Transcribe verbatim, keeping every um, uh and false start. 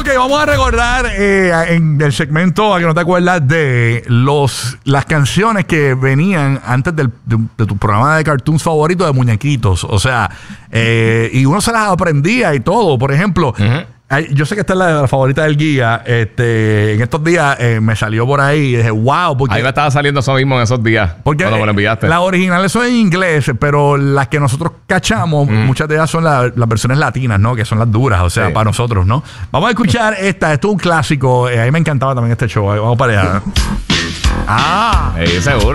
Ok, vamos a recordar eh, en el segmento, a que no te acuerdas, de los las canciones que venían antes del, de, de tu programa de cartoons favorito de muñequitos. O sea, eh, y uno se las aprendía y todo. Por ejemplo, uh-huh. Ay, yo sé que esta es la, la favorita del guía. Este, en estos días eh, me salió por ahí y dije, wow. Porque, ahí me estaba saliendo eso mismo en esos días. Porque cuando me lo enviaste. Las originales son en inglés, pero las que nosotros cachamos, mm. muchas de ellas son la, las versiones latinas, ¿no? Que son las duras, o sea, sí. para nosotros, ¿no? Vamos a escuchar esta. Esto es un clásico. Eh, a mí me encantaba también este show. Vamos para allá. Ah, sí, seguro.